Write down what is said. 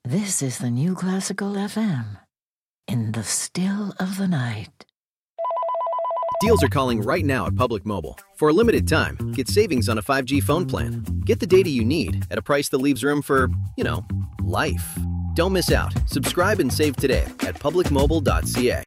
This is the New Classical FM. In the still of the night. Deals are calling right now at Public Mobile. For a limited time, get savings on a 5G phone plan. Get the data you need at a price that leaves room for, life. Don't miss out. Subscribe and save today at publicmobile.ca.